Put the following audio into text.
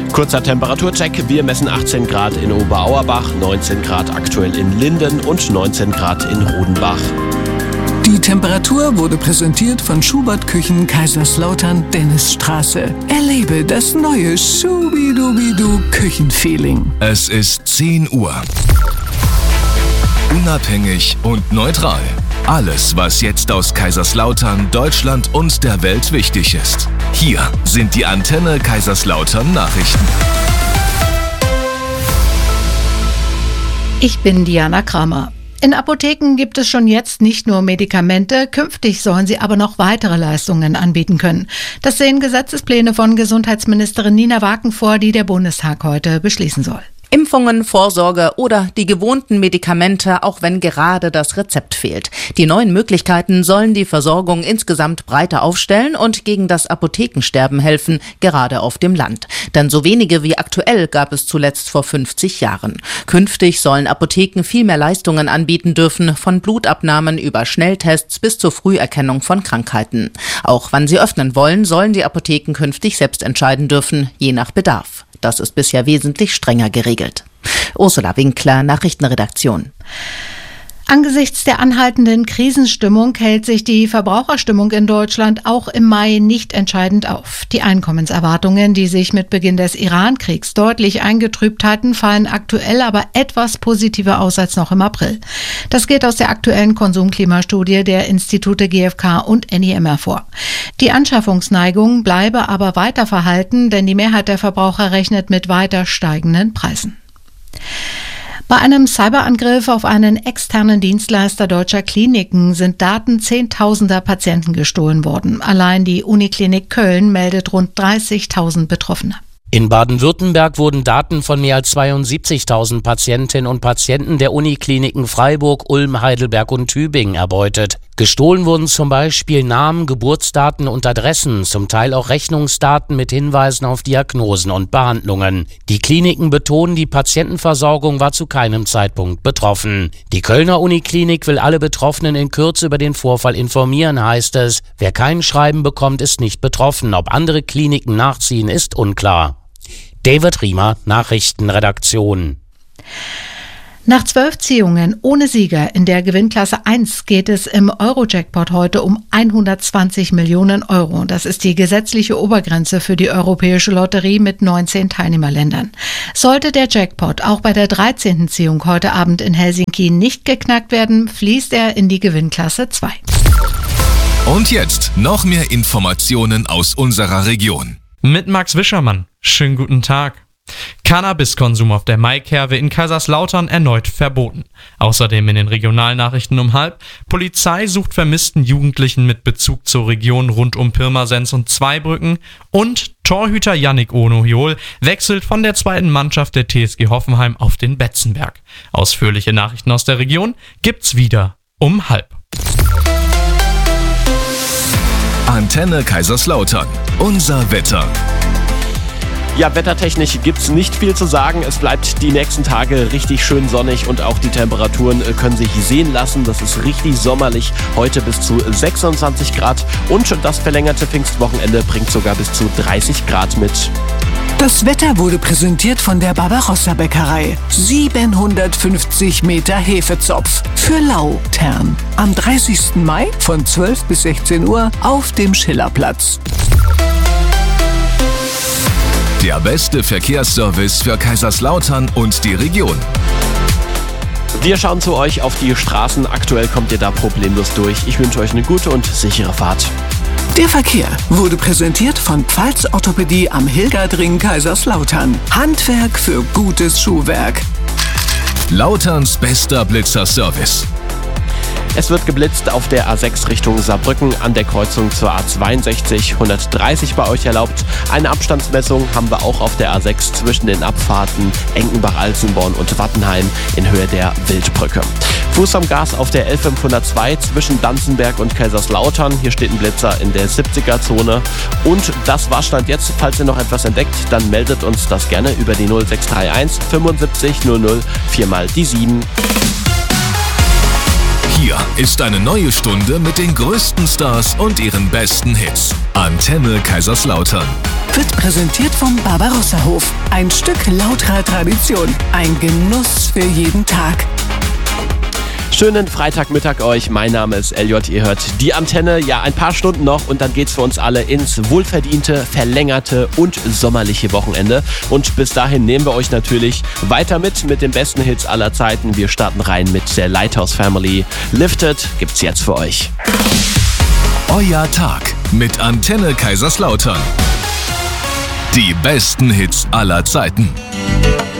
Kurzer Temperaturcheck. Wir messen 18 Grad in Oberauerbach, 19 Grad aktuell in Linden und 19 Grad in Rodenbach. Die Temperatur wurde präsentiert von Schubert Küchen Kaiserslautern Dennisstraße. Erlebe das neue Schubidubidu Küchenfeeling. Es ist 10 Uhr. Unabhängig und neutral. Alles, was jetzt aus Kaiserslautern, Deutschland und der Welt wichtig ist. Hier sind die Antenne Kaiserslautern Nachrichten. Ich bin Diana Kramer. In Apotheken gibt es schon jetzt nicht nur Medikamente, künftig sollen sie aber noch weitere Leistungen anbieten können. Das sehen Gesetzespläne von Gesundheitsministerin Nina Waken vor, die der Bundestag heute beschließen soll. Impfungen, Vorsorge oder die gewohnten Medikamente, auch wenn gerade das Rezept fehlt. Die neuen Möglichkeiten sollen die Versorgung insgesamt breiter aufstellen und gegen das Apothekensterben helfen, gerade auf dem Land. Denn so wenige wie aktuell gab es zuletzt vor 50 Jahren. Künftig sollen Apotheken viel mehr Leistungen anbieten dürfen, von Blutabnahmen über Schnelltests bis zur Früherkennung von Krankheiten. Auch wann sie öffnen wollen, sollen die Apotheken künftig selbst entscheiden dürfen, je nach Bedarf. Das ist bisher wesentlich strenger geregelt. Ursula Winkler, Nachrichtenredaktion. Angesichts der anhaltenden Krisenstimmung hält sich die Verbraucherstimmung in Deutschland auch im Mai nicht entscheidend auf. Die Einkommenserwartungen, die sich mit Beginn des Iran-Kriegs deutlich eingetrübt hatten, fallen aktuell aber etwas positiver aus als noch im April. Das geht aus der aktuellen Konsumklimastudie der Institute GfK und NIM hervor. Die Anschaffungsneigung bleibe aber weiter verhalten, denn die Mehrheit der Verbraucher rechnet mit weiter steigenden Preisen. Bei einem Cyberangriff auf einen externen Dienstleister deutscher Kliniken sind Daten zehntausender Patienten gestohlen worden. Allein die Uniklinik Köln meldet rund 30.000 Betroffene. In Baden-Württemberg wurden Daten von mehr als 72.000 Patientinnen und Patienten der Unikliniken Freiburg, Ulm, Heidelberg und Tübingen erbeutet. Gestohlen wurden zum Beispiel Namen, Geburtsdaten und Adressen, zum Teil auch Rechnungsdaten mit Hinweisen auf Diagnosen und Behandlungen. Die Kliniken betonen, die Patientenversorgung war zu keinem Zeitpunkt betroffen. Die Kölner Uniklinik will alle Betroffenen in Kürze über den Vorfall informieren, heißt es. Wer kein Schreiben bekommt, ist nicht betroffen. Ob andere Kliniken nachziehen, ist unklar. David Riemer, Nachrichtenredaktion. Nach 12 Ziehungen ohne Sieger in der Gewinnklasse 1 geht es im Euro-Jackpot heute um 120 Millionen Euro. Das ist die gesetzliche Obergrenze für die Europäische Lotterie mit 19 Teilnehmerländern. Sollte der Jackpot auch bei der 13. Ziehung heute Abend in Helsinki nicht geknackt werden, fließt er in die Gewinnklasse 2. Und jetzt noch mehr Informationen aus unserer Region. Mit Max Wischermann. Schönen guten Tag. Cannabiskonsum auf der Maikerwe in Kaiserslautern erneut verboten. Außerdem in den Regionalnachrichten um 12:30. Polizei sucht vermissten Jugendlichen mit Bezug zur Region rund um Pirmasens und Zweibrücken. Und Torhüter Yannick Onohiol wechselt von der zweiten Mannschaft der TSG Hoffenheim auf den Betzenberg. Ausführliche Nachrichten aus der Region gibt's wieder um 12:30. Antenne Kaiserslautern. Unser Wetter. Ja, wettertechnisch gibt's nicht viel zu sagen. Es bleibt die nächsten Tage richtig schön sonnig und auch die Temperaturen können sich sehen lassen. Das ist richtig sommerlich. Heute bis zu 26 Grad und das verlängerte Pfingstwochenende bringt sogar bis zu 30 Grad mit. Das Wetter wurde präsentiert von der Barbarossa Bäckerei. 750 Meter Hefezopf für Lautern. Am 30. Mai von 12 bis 16 Uhr auf dem Schillerplatz. Der beste Verkehrsservice für Kaiserslautern und die Region. Wir schauen zu euch auf die Straßen. Aktuell kommt ihr da problemlos durch. Ich wünsche euch eine gute und sichere Fahrt. Der Verkehr wurde präsentiert von Pfalz Orthopädie am Hilgerdring Kaiserslautern. Handwerk für gutes Schuhwerk. Lauterns bester Blitzerservice. Es wird geblitzt auf der A6 Richtung Saarbrücken an der Kreuzung zur A62, 130 bei euch erlaubt. Eine Abstandsmessung haben wir auch auf der A6 zwischen den Abfahrten Enkenbach-Alzenborn und Wattenheim in Höhe der Wildbrücke. Fuß am Gas auf der L502 zwischen Danzenberg und Kaiserslautern. Hier steht ein Blitzer in der 70er-Zone. Und das war Stand jetzt. Falls ihr noch etwas entdeckt, dann meldet uns das gerne über die 0631 75 00 4 mal die 7. Hier ist eine neue Stunde mit den größten Stars und ihren besten Hits. Antenne Kaiserslautern. wird präsentiert vom Barbarossa-Hof. Ein Stück lauterer Tradition. Ein Genuss für jeden Tag. Schönen Freitagmittag euch, mein Name ist Elliot, ihr hört die Antenne, ja ein paar Stunden noch und dann geht's für uns alle ins wohlverdiente, verlängerte und sommerliche Wochenende und bis dahin nehmen wir euch natürlich weiter mit den besten Hits aller Zeiten. Wir starten rein mit der Lighthouse Family. Lifted gibt's jetzt für euch. Euer Tag mit Antenne Kaiserslautern. Die besten Hits aller Zeiten.